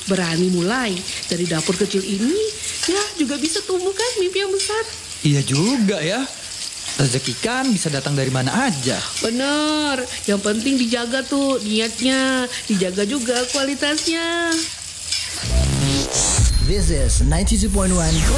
berani mulai dari dapur kecil ini, ya juga bisa tumbuh kan mimpi yang besar. Iya juga ya. Rezeki kan bisa datang dari mana aja. Bener, yang penting dijaga tuh niatnya, dijaga juga kualitasnya. This is 92.1